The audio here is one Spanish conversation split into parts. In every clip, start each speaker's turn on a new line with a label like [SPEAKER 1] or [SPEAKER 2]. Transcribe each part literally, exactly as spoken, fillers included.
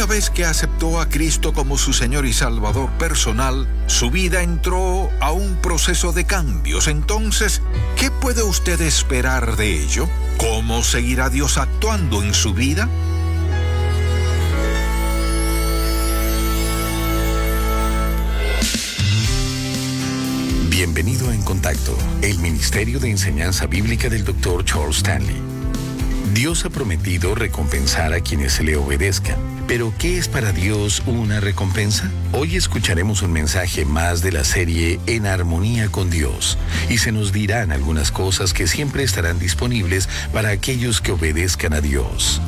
[SPEAKER 1] Una vez que aceptó a Cristo como su Señor y Salvador personal, su vida entró a un proceso de cambios. Entonces, ¿qué puede usted esperar de ello? ¿Cómo seguirá Dios actuando en su vida?
[SPEAKER 2] Bienvenido a En Contacto, el Ministerio de Enseñanza Bíblica del doctor Charles Stanley. Dios ha prometido recompensar a quienes le obedezcan. ¿Pero qué es para Dios una recompensa? Hoy escucharemos un mensaje más de la serie En Armonía con Dios, y se nos dirán algunas cosas que siempre estarán disponibles para aquellos que obedezcan a Dios.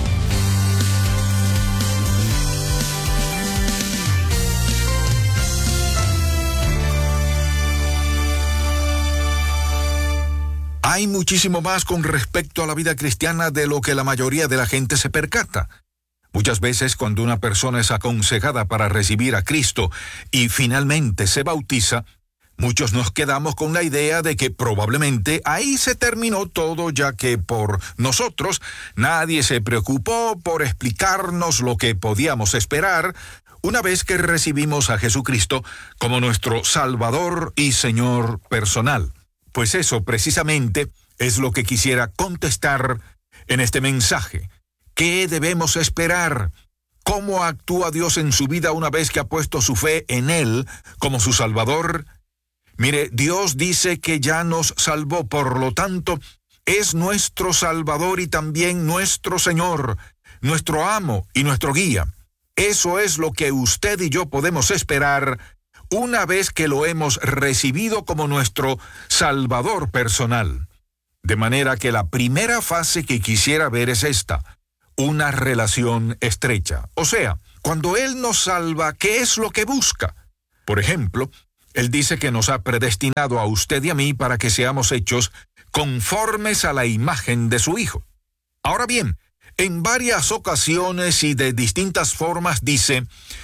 [SPEAKER 1] Hay muchísimo más con respecto a la vida cristiana de lo que la mayoría de la gente se percata. Muchas veces cuando una persona es aconsejada para recibir a Cristo y finalmente se bautiza, muchos nos quedamos con la idea de que probablemente ahí se terminó todo, ya que por nosotros nadie se preocupó por explicarnos lo que podíamos esperar una vez que recibimos a Jesucristo como nuestro Salvador y Señor personal. Pues eso precisamente es lo que quisiera contestar en este mensaje. ¿Qué debemos esperar? ¿Cómo actúa Dios en su vida una vez que ha puesto su fe en Él como su Salvador? Mire, Dios dice que ya nos salvó, por lo tanto, es nuestro Salvador y también nuestro Señor, nuestro amo y nuestro guía. Eso es lo que usted y yo podemos esperar una vez que lo hemos recibido como nuestro Salvador personal. De manera que la primera fase que quisiera ver es esta: una relación estrecha. O sea, cuando Él nos salva, ¿qué es lo que busca? Por ejemplo, Él dice que nos ha predestinado a usted y a mí para que seamos hechos conformes a la imagen de su Hijo. Ahora bien, en varias ocasiones y de distintas formas dice: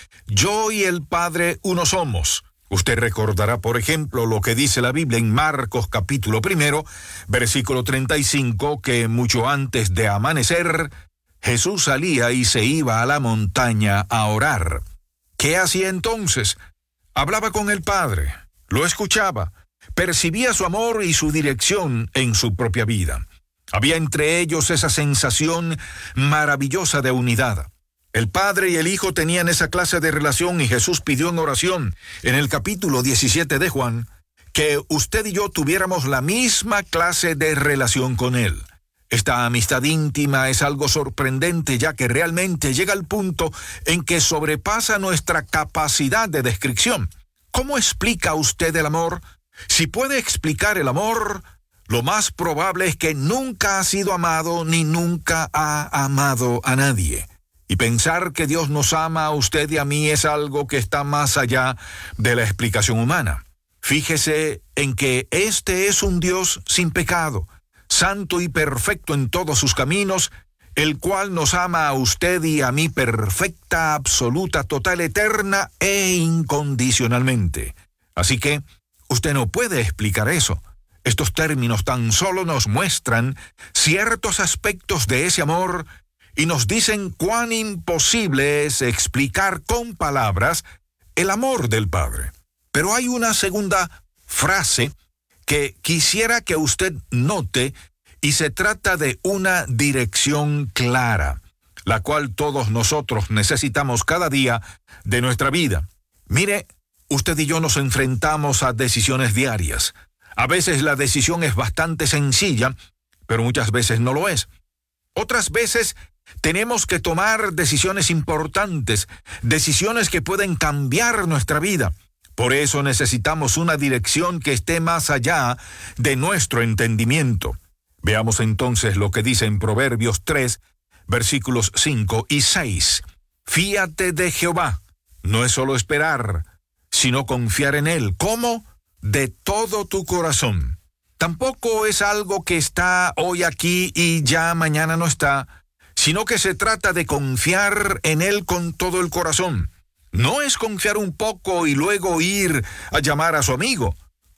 [SPEAKER 1] yo y el Padre uno somos. Usted recordará, por ejemplo, lo que dice la Biblia en Marcos capítulo primero, versículo treinta y cinco, que mucho antes de amanecer, Jesús salía y se iba a la montaña a orar. ¿Qué hacía entonces? Hablaba con el Padre, lo escuchaba, percibía su amor y su dirección en su propia vida. Había entre ellos esa sensación maravillosa de unidad. El Padre y el Hijo tenían esa clase de relación y Jesús pidió en oración en el capítulo diecisiete de Juan que usted y yo tuviéramos la misma clase de relación con Él. Esta amistad íntima es algo sorprendente, ya que realmente llega al punto en que sobrepasa nuestra capacidad de descripción. ¿Cómo explica usted el amor? Si puede explicar el amor, lo más probable es que nunca ha sido amado ni nunca ha amado a nadie. Y pensar que Dios nos ama a usted y a mí es algo que está más allá de la explicación humana. Fíjese en que este es un Dios sin pecado, santo y perfecto en todos sus caminos, el cual nos ama a usted y a mí perfecta, absoluta, total, eterna e incondicionalmente. Así que usted no puede explicar eso. Estos términos tan solo nos muestran ciertos aspectos de ese amor y nos dicen cuán imposible es explicar con palabras el amor del Padre. Pero hay una segunda frase que quisiera que usted note, y se trata de una dirección clara, la cual todos nosotros necesitamos cada día de nuestra vida. Mire, usted y yo nos enfrentamos a decisiones diarias. A veces la decisión es bastante sencilla, pero muchas veces no lo es. Otras veces tenemos que tomar decisiones importantes, decisiones que pueden cambiar nuestra vida. Por eso necesitamos una dirección que esté más allá de nuestro entendimiento. Veamos entonces lo que dice en Proverbios tres, versículos cinco y seis. Fíate de Jehová, no es solo esperar, sino confiar en Él. ¿Cómo? De todo tu corazón. Tampoco es algo que está hoy aquí y ya mañana no está, sino que se trata de confiar en Él con todo el corazón. No es confiar un poco y luego ir a llamar a su amigo.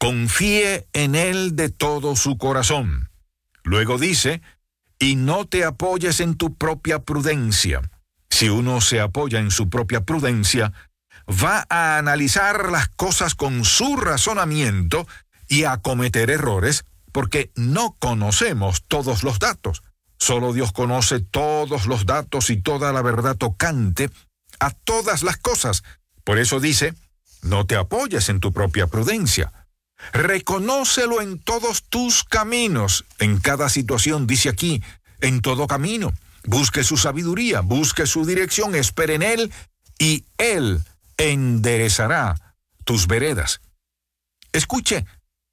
[SPEAKER 1] Confíe en Él de todo su corazón. Luego dice, y no te apoyes en tu propia prudencia, Si uno se apoya en su propia prudencia, va a analizar las cosas con su razonamiento y a cometer errores porque no conocemos todos los datos. Solo Dios conoce todos los datos y toda la verdad tocante a todas las cosas. Por eso dice, no te apoyes en tu propia prudencia. Reconócelo en todos tus caminos. En cada situación, dice aquí, en todo camino. Busque su sabiduría, busque su dirección, espere en Él y Él enderezará tus veredas. Escuche,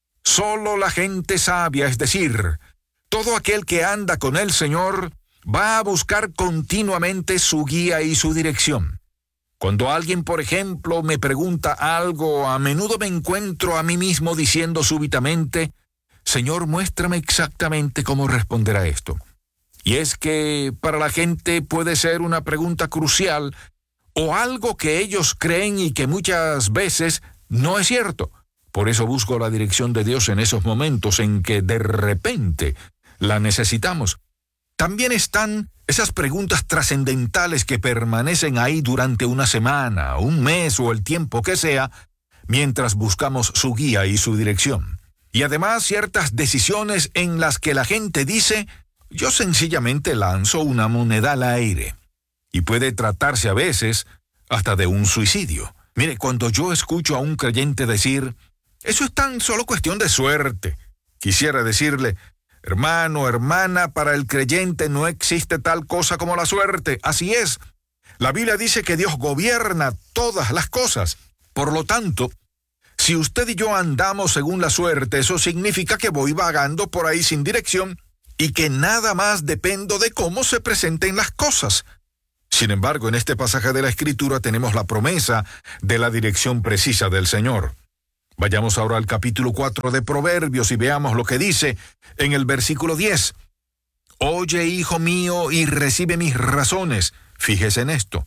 [SPEAKER 1] solo la gente sabia, es decir, todo aquel que anda con el Señor, va a buscar continuamente su guía y su dirección. Cuando alguien, por ejemplo, me pregunta algo, a menudo me encuentro a mí mismo diciendo súbitamente, Señor, muéstrame exactamente cómo responder a esto. Y es que para la gente puede ser una pregunta crucial o algo que ellos creen y que muchas veces no es cierto. Por eso busco la dirección de Dios en esos momentos en que de repente la necesitamos. También están esas preguntas trascendentales que permanecen ahí durante una semana, un mes o el tiempo que sea, mientras buscamos su guía y su dirección. Y además ciertas decisiones en las que la gente dice, yo sencillamente lanzo una moneda al aire. Y puede tratarse a veces hasta de un suicidio. Mire, cuando yo escucho a un creyente decir, eso es tan solo cuestión de suerte, quisiera decirle, hermano, hermana, para el creyente no existe tal cosa como la suerte. Así es. La Biblia dice que Dios gobierna todas las cosas. Por lo tanto, si usted y yo andamos según la suerte, eso significa que voy vagando por ahí sin dirección y que nada más dependo de cómo se presenten las cosas. Sin embargo, en este pasaje de la Escritura tenemos la promesa de la dirección precisa del Señor. Vayamos ahora al capítulo cuatro de Proverbios y veamos lo que dice en el versículo diez. Oye, hijo mío, y recibe mis razones. Fíjese en esto.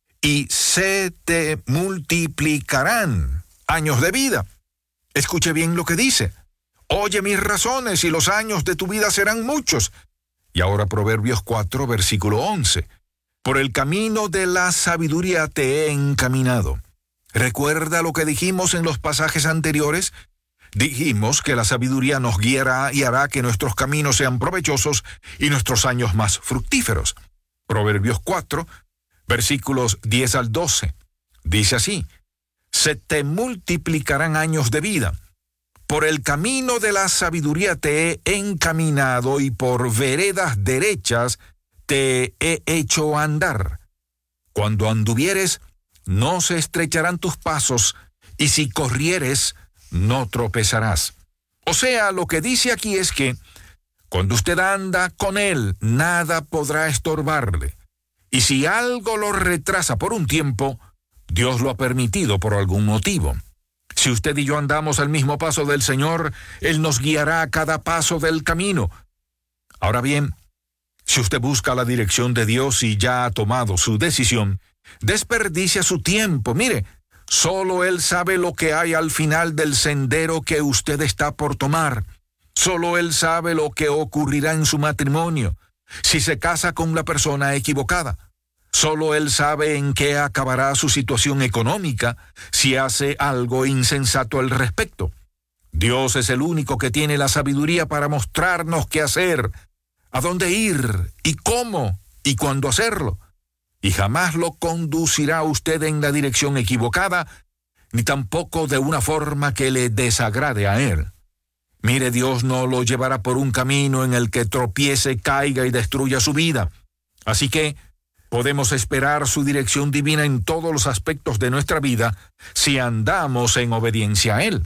[SPEAKER 1] Y se te multiplicarán años de vida. Escuche bien lo que dice. Oye mis razones y los años de tu vida serán muchos. Y ahora Proverbios cuatro, versículo once. Por el camino de la sabiduría te he encaminado. ¿Recuerda lo que dijimos en los pasajes anteriores? Dijimos que la sabiduría nos guiará y hará que nuestros caminos sean provechosos y nuestros años más fructíferos. Proverbios cuatro, versículos diez al doce. Dice así, se te multiplicarán años de vida. Por el camino de la sabiduría te he encaminado y por veredas derechas te he hecho andar. Cuando anduvieres, no se estrecharán tus pasos, y si corrieres, no tropezarás. O sea, lo que dice aquí es que, cuando usted anda con Él, nada podrá estorbarle. Y si algo lo retrasa por un tiempo, Dios lo ha permitido por algún motivo. Si usted y yo andamos al mismo paso del Señor, Él nos guiará a cada paso del camino. Ahora bien, si usted busca la dirección de Dios y ya ha tomado su decisión, desperdicia su tiempo. Mire, solo Él sabe lo que hay al final del sendero que usted está por tomar. Solo Él sabe lo que ocurrirá en su matrimonio, si se casa con la persona equivocada. Solo Él sabe en qué acabará su situación económica, si hace algo insensato al respecto. Dios es el único que tiene la sabiduría para mostrarnos qué hacer, a dónde ir, y cómo, y cuándo hacerlo. Y jamás lo conducirá usted en la dirección equivocada, ni tampoco de una forma que le desagrade a Él. Mire, Dios no lo llevará por un camino en el que tropiece, caiga y destruya su vida. Así que podemos esperar su dirección divina en todos los aspectos de nuestra vida si andamos en obediencia a Él.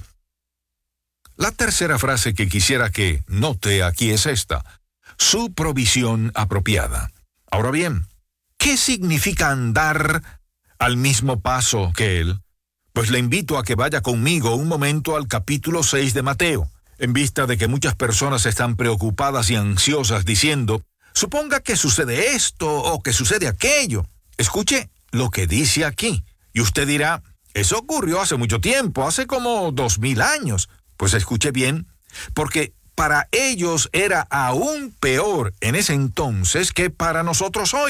[SPEAKER 1] La tercera frase que quisiera que note aquí es esta: su provisión apropiada. Ahora bien, ¿qué significa andar al mismo paso que Él? Pues le invito a que vaya conmigo un momento al capítulo seis de Mateo, en vista de que muchas personas están preocupadas y ansiosas diciendo, suponga que sucede esto o que sucede aquello. Escuche lo que dice aquí. Y usted dirá, eso ocurrió hace mucho tiempo, hace como dos mil años. Pues escuche bien, porque para ellos era aún peor en ese entonces que para nosotros hoy.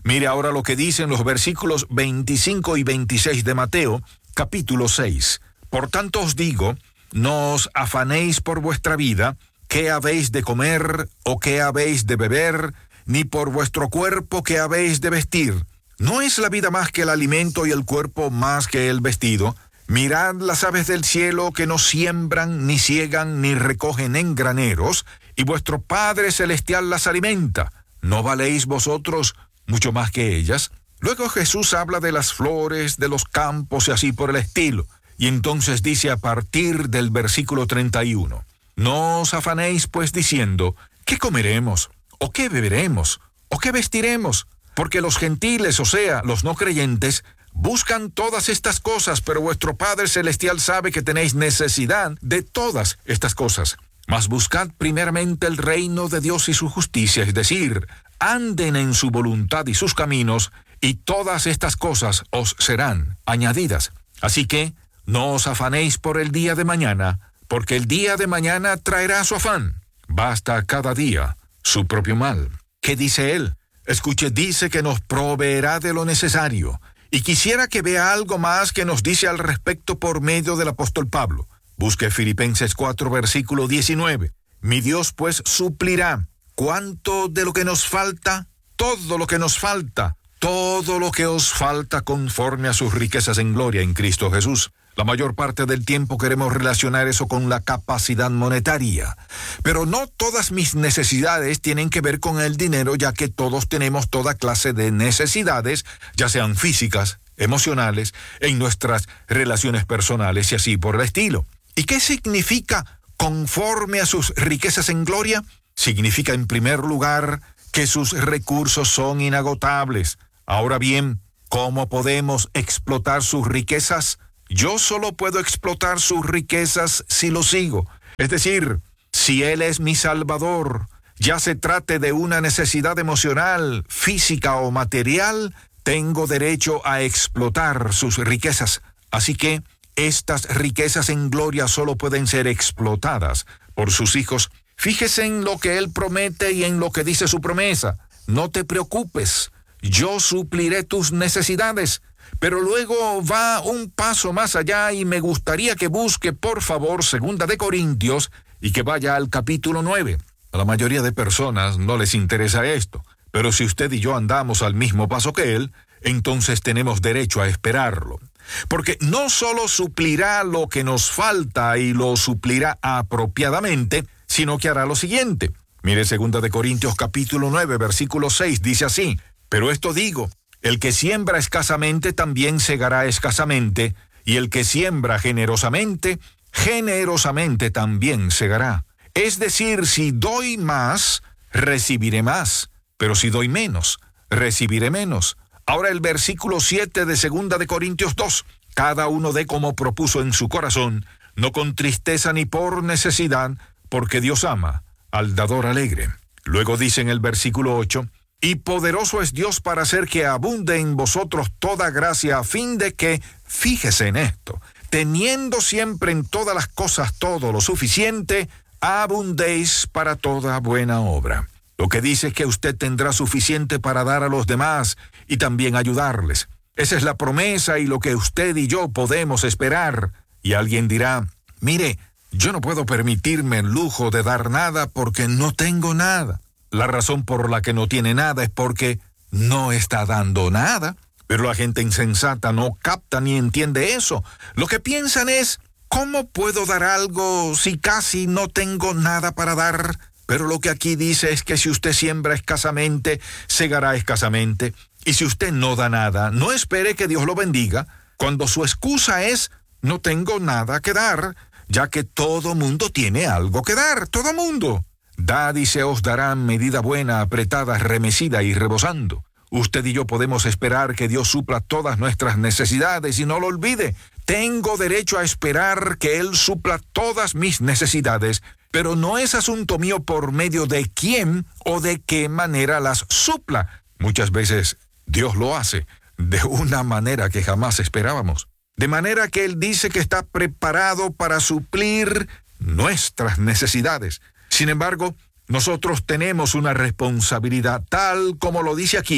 [SPEAKER 1] Mire ahora lo que dicen los versículos veinticinco y veintiséis de Mateo, capítulo seis. Por tanto os digo, no os afanéis por vuestra vida, qué habéis de comer o qué habéis de beber, ni por vuestro cuerpo qué habéis de vestir. ¿No es la vida más que el alimento y el cuerpo más que el vestido? Mirad las aves del cielo que no siembran, ni siegan, ni recogen en graneros, y vuestro Padre Celestial las alimenta. ¿No valéis vosotros mucho más que ellas? Luego Jesús habla de las flores, de los campos y así por el estilo. Y entonces dice a partir del versículo treinta y uno, no os afanéis pues diciendo, ¿qué comeremos? ¿O qué beberemos? ¿O qué vestiremos? Porque los gentiles, o sea, los no creyentes, buscan todas estas cosas, pero vuestro Padre Celestial sabe que tenéis necesidad de todas estas cosas. Mas buscad primeramente el reino de Dios y su justicia, es decir, anden en su voluntad y sus caminos, y todas estas cosas os serán añadidas. Así que, no os afanéis por el día de mañana, porque el día de mañana traerá su afán. Basta cada día su propio mal. ¿Qué dice él? Escuche, dice que nos proveerá de lo necesario. Y quisiera que vea algo más que nos dice al respecto por medio del apóstol Pablo. Busque Filipenses cuatro, versículo diecinueve. Mi Dios pues suplirá. ¿Cuánto de lo que nos falta? Todo lo que nos falta. Todo lo que os falta conforme a sus riquezas en gloria en Cristo Jesús. La mayor parte del tiempo queremos relacionar eso con la capacidad monetaria. Pero no todas mis necesidades tienen que ver con el dinero, ya que todos tenemos toda clase de necesidades, ya sean físicas, emocionales, en nuestras relaciones personales y así por el estilo. ¿Y qué significa conforme a sus riquezas en gloria? Significa en primer lugar que sus recursos son inagotables. Ahora bien, ¿cómo podemos explotar sus riquezas? Yo solo puedo explotar sus riquezas si lo sigo. Es decir, si Él es mi Salvador, ya se trate de una necesidad emocional, física o material, tengo derecho a explotar sus riquezas. Así que estas riquezas en gloria solo pueden ser explotadas por sus hijos. Fíjese en lo que Él promete y en lo que dice su promesa. No te preocupes, yo supliré tus necesidades. Pero luego va un paso más allá y me gustaría que busque, por favor, Segunda de Corintios y que vaya al capítulo nueve. A la mayoría de personas no les interesa esto, pero si usted y yo andamos al mismo paso que él, entonces tenemos derecho a esperarlo. Porque no solo suplirá lo que nos falta y lo suplirá apropiadamente, sino que hará lo siguiente. Mire, Segunda de Corintios capítulo nueve, versículo seis, dice así, pero esto digo, el que siembra escasamente también segará escasamente, y el que siembra generosamente, generosamente también segará. Es decir, si doy más, recibiré más, pero si doy menos, recibiré menos. Ahora el versículo siete de Segunda de Corintios dos, cada uno dé como propuso en su corazón, no con tristeza ni por necesidad, porque Dios ama al dador alegre. Luego dice en el versículo ocho, y poderoso es Dios para hacer que abunde en vosotros toda gracia, a fin de que, fíjese en esto, teniendo siempre en todas las cosas todo lo suficiente, abundéis para toda buena obra. Lo que dice es que usted tendrá suficiente para dar a los demás y también ayudarles. Esa es la promesa y lo que usted y yo podemos esperar. Y alguien dirá, mire, yo no puedo permitirme el lujo de dar nada porque no tengo nada. La razón por la que no tiene nada es porque no está dando nada. Pero la gente insensata no capta ni entiende eso. Lo que piensan es, ¿cómo puedo dar algo si casi no tengo nada para dar? Pero lo que aquí dice es que si usted siembra escasamente, segará escasamente. Y si usted no da nada, no espere que Dios lo bendiga, cuando su excusa es, no tengo nada que dar, ya que todo mundo tiene algo que dar, todo mundo. Dad y se os dará medida buena, apretada, remecida y rebosando. Usted y yo podemos esperar que Dios supla todas nuestras necesidades y no lo olvide. Tengo derecho a esperar que Él supla todas mis necesidades, pero no es asunto mío por medio de quién o de qué manera las supla. Muchas veces Dios lo hace de una manera que jamás esperábamos. De manera que Él dice que está preparado para suplir nuestras necesidades. Sin embargo, nosotros tenemos una responsabilidad tal como lo dice aquí,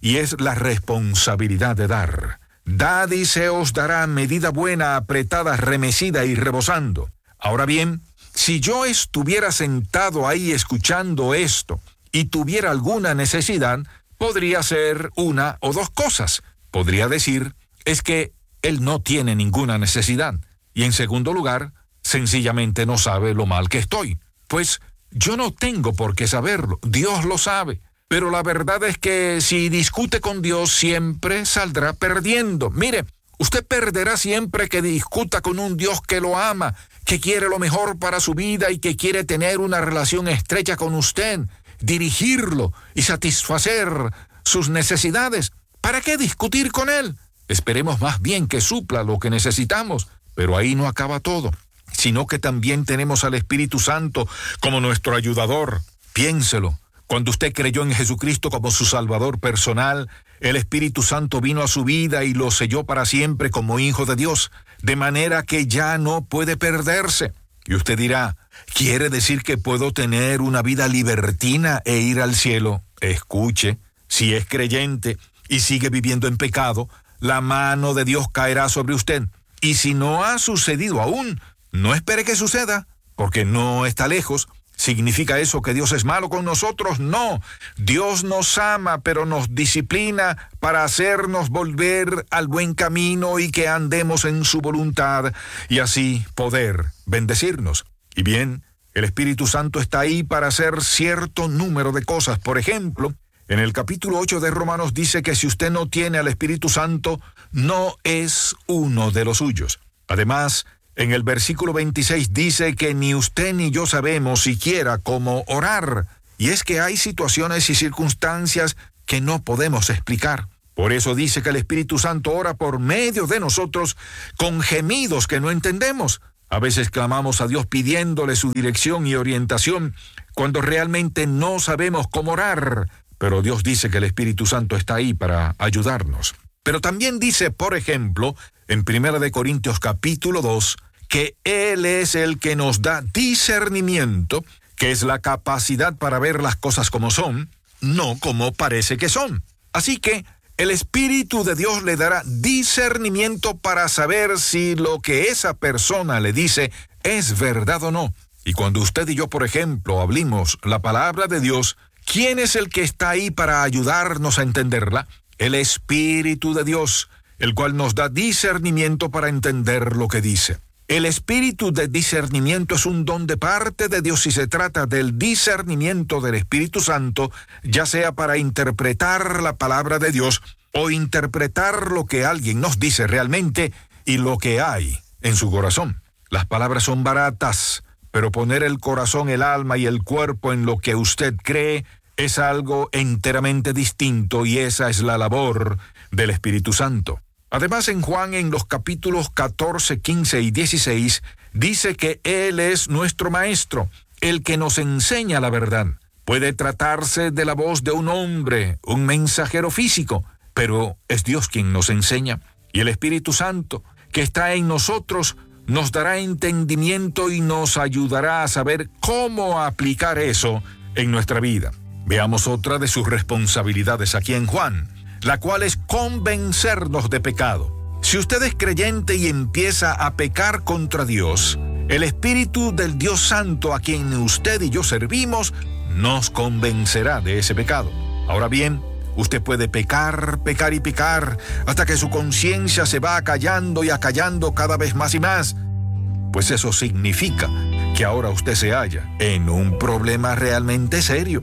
[SPEAKER 1] y es la responsabilidad de dar. Dad y se os dará medida buena, apretada, remecida y rebosando. Ahora bien, si yo estuviera sentado ahí escuchando esto y tuviera alguna necesidad, podría ser una o dos cosas. Podría decir, es que él no tiene ninguna necesidad. Y en segundo lugar, sencillamente no sabe lo mal que estoy. Pues yo no tengo por qué saberlo, Dios lo sabe. Pero la verdad es que si discute con Dios siempre saldrá perdiendo. Mire, usted perderá siempre que discuta con un Dios que lo ama, que quiere lo mejor para su vida y que quiere tener una relación estrecha con usted, dirigirlo y satisfacer sus necesidades. ¿Para qué discutir con Él? Esperemos más bien que supla lo que necesitamos, pero ahí no acaba todo, sino que también tenemos al Espíritu Santo como nuestro ayudador. Piénselo. Cuando usted creyó en Jesucristo como su Salvador personal, el Espíritu Santo vino a su vida y lo selló para siempre como hijo de Dios, de manera que ya no puede perderse. Y usted dirá, ¿quiere decir que puedo tener una vida libertina e ir al cielo? Escuche, si es creyente y sigue viviendo en pecado, la mano de Dios caerá sobre usted. Y si no ha sucedido aún, no espere que suceda, porque no está lejos. ¿Significa eso que Dios es malo con nosotros? No. Dios nos ama, pero nos disciplina para hacernos volver al buen camino y que andemos en su voluntad y así poder bendecirnos. Y bien, el Espíritu Santo está ahí para hacer cierto número de cosas. Por ejemplo, en el capítulo ocho de Romanos dice que si usted no tiene al Espíritu Santo, no es uno de los suyos. Además, en el versículo veintiséis dice que ni usted ni yo sabemos siquiera cómo orar. Y es que hay situaciones y circunstancias que no podemos explicar. Por eso dice que el Espíritu Santo ora por medio de nosotros con gemidos que no entendemos. A veces clamamos a Dios pidiéndole su dirección y orientación cuando realmente no sabemos cómo orar. Pero Dios dice que el Espíritu Santo está ahí para ayudarnos. Pero también dice, por ejemplo, en Primera de Corintios capítulo dos, que Él es el que nos da discernimiento, que es la capacidad para ver las cosas como son, no como parece que son. Así que el Espíritu de Dios le dará discernimiento para saber si lo que esa persona le dice es verdad o no. Y cuando usted y yo, por ejemplo, hablemos la palabra de Dios, ¿quién es el que está ahí para ayudarnos a entenderla? El Espíritu de Dios, el cual nos da discernimiento para entender lo que dice. El espíritu de discernimiento es un don de parte de Dios si se trata del discernimiento del Espíritu Santo, ya sea para interpretar la palabra de Dios o interpretar lo que alguien nos dice realmente y lo que hay en su corazón. Las palabras son baratas, pero poner el corazón, el alma y el cuerpo en lo que usted cree es algo enteramente distinto y esa es la labor del Espíritu Santo. Además, en Juan, en los capítulos catorce, quince y dieciséis, dice que Él es nuestro Maestro, el que nos enseña la verdad. Puede tratarse de la voz de un hombre, un mensajero físico, pero es Dios quien nos enseña. Y el Espíritu Santo, que está en nosotros, nos dará entendimiento y nos ayudará a saber cómo aplicar eso en nuestra vida. Veamos otra de sus responsabilidades aquí en Juan, la cual es convencernos de pecado. Si usted es creyente y empieza a pecar contra Dios, el Espíritu del Dios Santo a quien usted y yo servimos nos convencerá de ese pecado. Ahora bien, usted puede pecar, pecar y pecar hasta que su conciencia se va acallando y acallando cada vez más y más. Pues eso significa que ahora usted se halla en un problema realmente serio.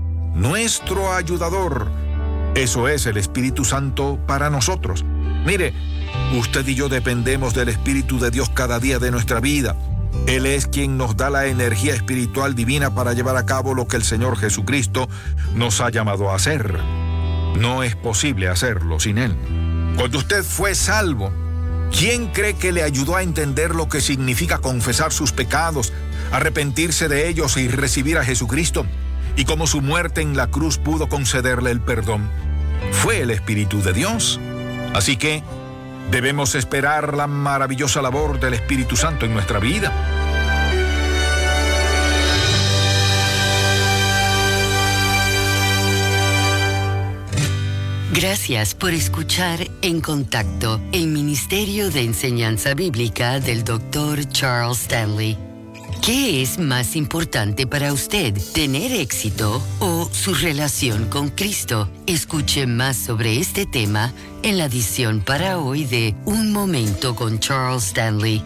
[SPEAKER 1] Nuestro ayudador, eso es el Espíritu Santo para nosotros. Mire, usted y yo dependemos del Espíritu de Dios cada día de nuestra vida. Él es quien nos da la energía espiritual divina para llevar a cabo lo que el Señor Jesucristo nos ha llamado a hacer. No es posible hacerlo sin Él. Cuando usted fue salvo, ¿quién cree que le ayudó a entender lo que significa confesar sus pecados, arrepentirse de ellos y recibir a Jesucristo? Y cómo su muerte en la cruz pudo concederle el perdón. Fue el Espíritu de Dios. Así que debemos esperar la maravillosa labor del Espíritu Santo en nuestra vida.
[SPEAKER 3] Gracias por escuchar En Contacto, el Ministerio de Enseñanza Bíblica del doctor Charles Stanley. ¿Qué es más importante para usted, tener éxito o su relación con Cristo? Escuche más sobre este tema en la edición para hoy de Un Momento con Charles Stanley.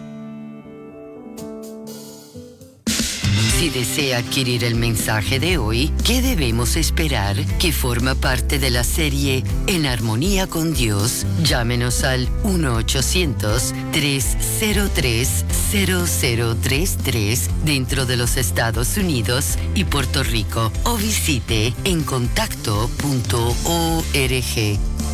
[SPEAKER 3] Si desea adquirir el mensaje de hoy, ¿qué debemos esperar?, que forma parte de la serie En Armonía con Dios, llámenos al uno ochocientos, tres cero tres, cero cero tres tres dentro de los Estados Unidos y Puerto Rico o visite en contacto punto org.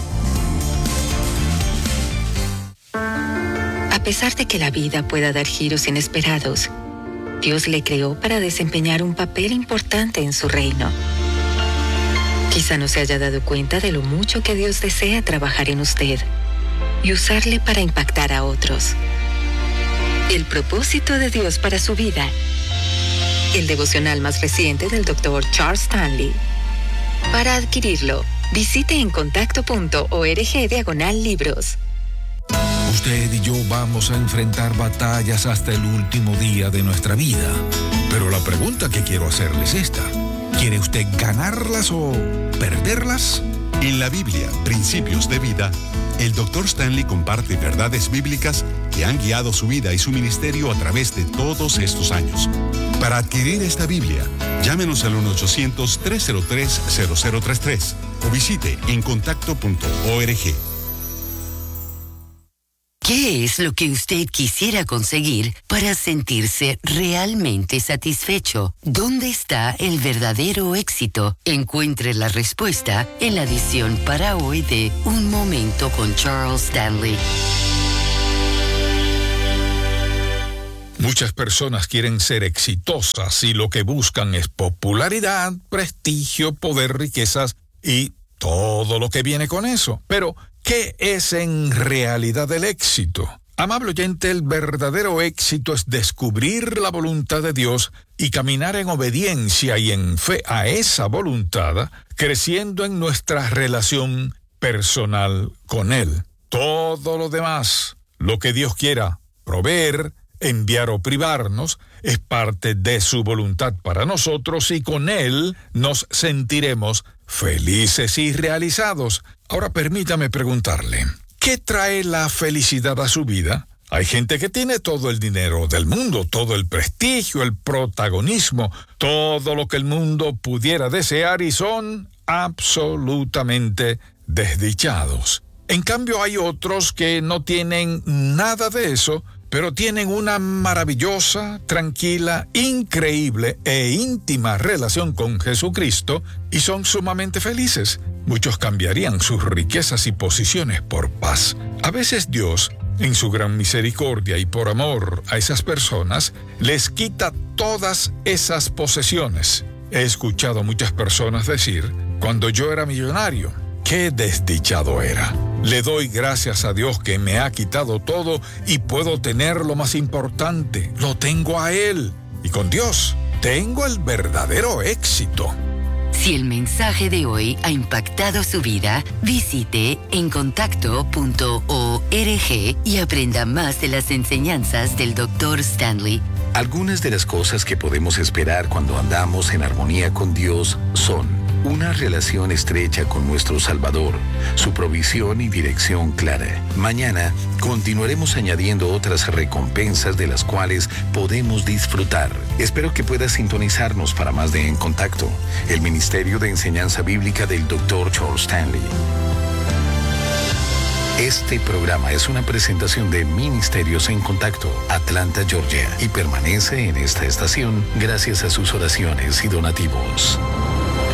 [SPEAKER 4] A pesar de que la vida pueda dar giros inesperados, Dios le creó para desempeñar un papel importante en su reino. Quizá no se haya dado cuenta de lo mucho que Dios desea trabajar en usted y usarle para impactar a otros. El propósito de Dios para su vida. El devocional más reciente del doctor Charles Stanley. Para adquirirlo, visite en contacto punto org diagonal libros.
[SPEAKER 1] Usted y yo vamos a enfrentar batallas hasta el último día de nuestra vida. Pero la pregunta que quiero hacerle es esta: ¿quiere usted ganarlas o perderlas?
[SPEAKER 5] En la Biblia, Principios de Vida, el doctor Stanley comparte verdades bíblicas que han guiado su vida y su ministerio a través de todos estos años. Para adquirir esta Biblia, llámenos al uno ochocientos, tres cero tres, cero cero tres tres o visite en contacto punto org.
[SPEAKER 3] ¿Qué es lo que usted quisiera conseguir para sentirse realmente satisfecho? ¿Dónde está el verdadero éxito? Encuentre la respuesta en la edición para hoy de Un Momento con Charles Stanley.
[SPEAKER 1] Muchas personas quieren ser exitosas y lo que buscan es popularidad, prestigio, poder, riquezas y todo lo que viene con eso. Pero ¿qué es en realidad el éxito? Amable oyente, el verdadero éxito es descubrir la voluntad de Dios y caminar en obediencia y en fe a esa voluntad, creciendo en nuestra relación personal con Él. Todo lo demás, lo que Dios quiera proveer, enviar o privarnos, es parte de su voluntad para nosotros y con Él nos sentiremos felices y realizados. Ahora permítame preguntarle, ¿qué trae la felicidad a su vida? Hay gente que tiene todo el dinero del mundo, todo el prestigio, el protagonismo, todo lo que el mundo pudiera desear y son absolutamente desdichados. En cambio, hay otros que no tienen nada de eso, pero tienen una maravillosa, tranquila, increíble e íntima relación con Jesucristo y son sumamente felices. Muchos cambiarían sus riquezas y posiciones por paz. A veces Dios, en su gran misericordia y por amor a esas personas, les quita todas esas posesiones. He escuchado a muchas personas decir, cuando yo era millonario, qué desdichado era. Le doy gracias a Dios que me ha quitado todo y puedo tener lo más importante. Lo tengo a Él. Y con Dios tengo el verdadero éxito.
[SPEAKER 3] Si el mensaje de hoy ha impactado su vida, visite en contacto punto org y aprenda más de las enseñanzas del doctor Stanley.
[SPEAKER 2] Algunas de las cosas que podemos esperar cuando andamos en armonía con Dios son una relación estrecha con nuestro Salvador, su provisión y dirección clara. Mañana continuaremos añadiendo otras recompensas de las cuales podemos disfrutar. Espero que puedas sintonizarnos para más de En Contacto, el Ministerio de Enseñanza Bíblica del doctor Charles Stanley. Este programa es una presentación de Ministerios en Contacto, Atlanta, Georgia, y permanece en esta estación gracias a sus oraciones y donativos.